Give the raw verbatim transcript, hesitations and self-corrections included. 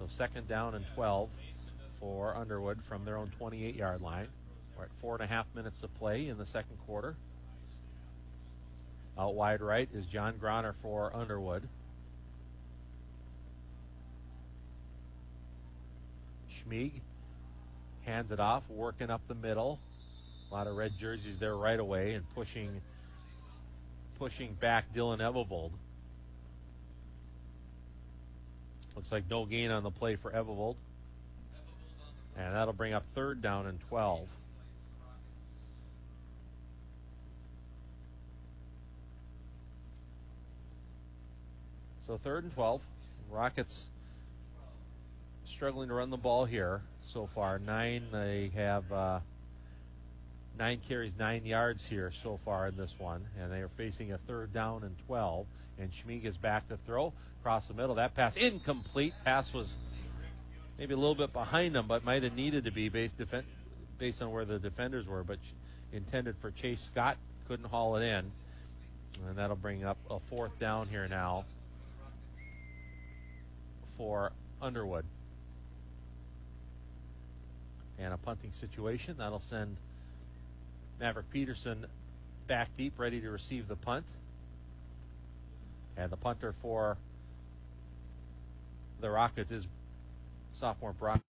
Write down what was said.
So second down and twelve for Underwood from their own twenty-eight-yard line. We're at four and a half minutes to play in the second quarter. Out wide right is John Groner for Underwood. Schmieg hands it off, working up the middle. A lot of red jerseys there right away and pushing pushing back Dylan Evevold. Looks like no gain on the play for Evevold. And that'll bring up third down and twelve. So third and twelve. Rockets struggling to run the ball here so far. Nine, they have uh, nine carries, nine yards here so far in this one. And they are facing a third down and twelve. And Schmieg is back to throw across the middle. That pass incomplete. Pass was maybe a little bit behind him, but might have needed to be based, defen- based on where the defenders were. But intended for Chase Scott. Couldn't haul it in. And that'll bring up a fourth down here now for Underwood. And a punting situation. That'll send Maverick Peterson back deep, ready to receive the punt. And the punter for the Rockets is sophomore Brock